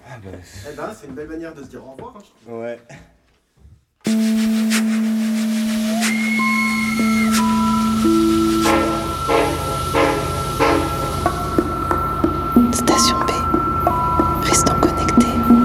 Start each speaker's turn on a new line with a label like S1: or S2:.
S1: Ah bah,
S2: Eh ben, c'est une belle manière de se dire au revoir. Hein.
S1: ouais.